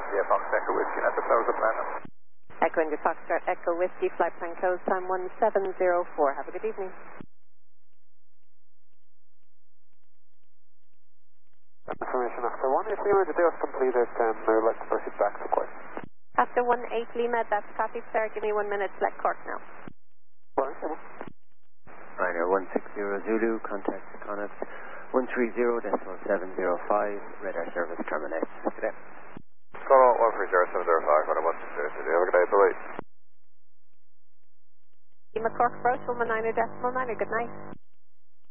India Fox Echo Whiskey, at the Plaza Plaza. Echo India Foxtrot, Echo Whiskey, flight plan code time 1704. Have a good evening. Information after 1. If Lima details completed, let's proceed back to court. After 18 Lima, that's copy, sir. Give me 1 minute, select court now. Ryanair 160 Zulu, contact Connaught 130.705, radar service terminates. Good day. Connaught 130.705, Connaught 160 Zulu. Have a good day, bye. Lima Cork Approach, 119.9, good night.